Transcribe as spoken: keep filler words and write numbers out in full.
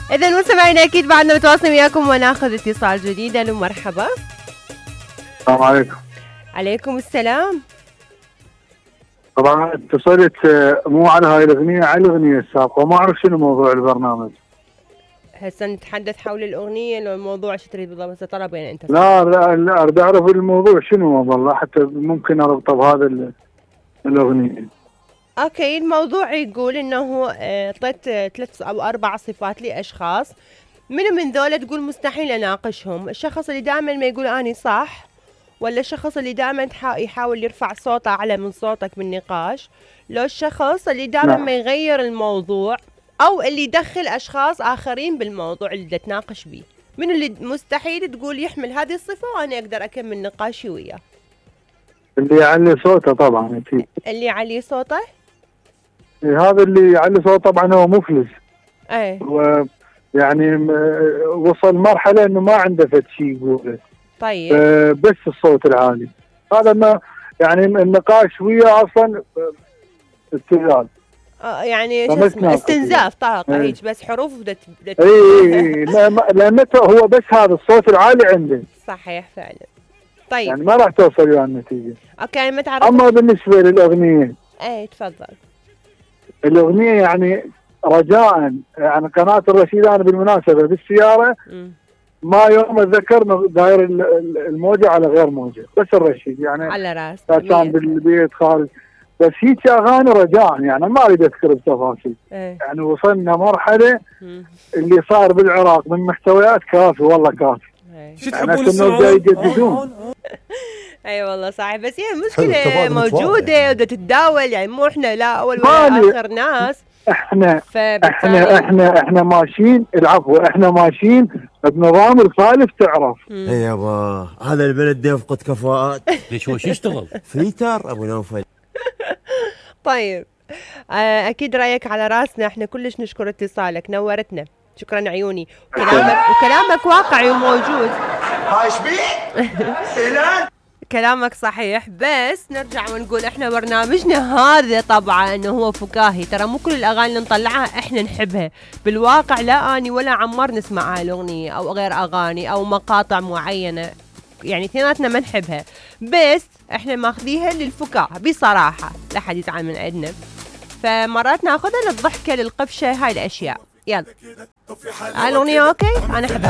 إذا مستمعينا أكيد بعدنا متواصلين وياكم وناخذ اتصال جديد. أهلا ومرحبا. السلام عليكم. عليكم السلام. طبعا اتصلت مو على هاي الأغنية، على الأغنية السابقة، وما أعرف شنو موضوع البرنامج. هسه نتحدث حول الأغنية، لو الموضوع شو تريد بالضبط؟ هسه طلب وين أنت؟ لا لا لا أريد أعرف الموضوع شنو والله، حتى ممكن أربطه بهذا الأغنية. اوكي، الموضوع يقول انه اعطيت ثلاث او اربع صفات لاشخاص، من من ذولا تقول مستحيل اناقشهم؟ الشخص اللي دائما ما يقول اني صح، ولا الشخص اللي دائما يحاول يرفع صوته اعلى من صوتك بالنقاش، لو الشخص اللي دائما ما يغير الموضوع، او اللي يدخل اشخاص اخرين بالموضوع اللي تناقش به؟ من اللي مستحيل تقول يحمل هذه الصفة وانا اقدر اكمل نقاشي وياه؟ اللي يعلي صوته طبعا اكيد. اللي يعلي صوته؟ هذا اللي يعلي صوته طبعا هو مفلس. ايه. ويعني وصل مرحله انه ما عنده فد شيء يقوله. طيب. بس الصوت العالي هذا ما يعني النقاش وياه اصلا استغلال. اه يعني شو اسمه استنزاف طاقه ايه. هيك بس حروف بدت بدت اي اي لانه هو بس هذا الصوت العالي عنده. صحيح فعلا. طيب يعني ما راح توصل ويا النتيجه. اوكي ما تعرف. اما بالنسبه للاغنيه، ايه تفضل. الاغنيه يعني رجاء، يعني قناه الرشيد انا بالمناسبه بالسياره م. ما يوم اتذكر داير الموجه على غير موجه، بس الرشيد يعني على راس كان بالبيت خارج، بس هيك اغاني رجاء يعني ما اريد اذكر بتفاصيل. ايه. يعني وصلنا مرحله م. اللي صار بالعراق من محتويات كافي والله كافي. شو تحبون السعودية؟ جاي يجددون. اي والله صحيح، بس هي المشكله موجوده وبدها تتداول، يعني مو احنا لا اول ولا اخر ناس. احنا احنا احنا احنا ماشيين، العفو، احنا ماشيين بنظام الخالف تعرف. اي يابا هذا البلد يفقد كفاءات. ليش هو شو يشتغل؟ فيتر ابو نوفل. طيب اكيد رايك على راسنا، احنا كلش نشكر اتصالك، نورتنا، شكرا عيوني، وكلامك وكلامك واقعي وموجود. هاي شبيه؟ كلامك صحيح، بس نرجع ونقول احنا برنامجنا هذا طبعا انه هو فكاهي، ترى مو كل الاغاني اللي نطلعها احنا نحبها، بالواقع لا اني ولا عمار نسمع هاي الاغنيه او غير اغاني او مقاطع معينه، يعني اثنيناتنا ما نحبها، بس احنا ماخذيها للفكاهه بصراحه، لا حد يزعل من عندنا، فمرات ناخذها للضحكه للقفشه، هاي الاشياء. يلا هاي الاغنيه اوكي انا احبها.